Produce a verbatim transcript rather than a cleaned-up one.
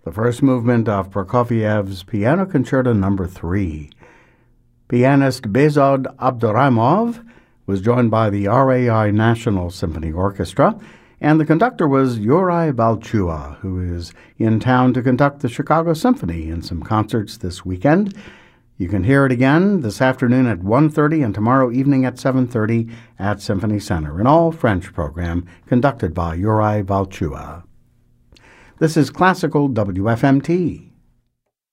the first movement of Prokofiev's Piano Concerto Number three. Pianist Behzad Abduraimov was joined by the R A I National Symphony Orchestra, and the conductor was Yuri Balchua, who is in town to conduct the Chicago Symphony in some concerts this weekend. You can hear it again this afternoon at one thirty and tomorrow evening at seven thirty at Symphony Center, an all-French program conducted by Yuri Balchua. This is Classical W F M T.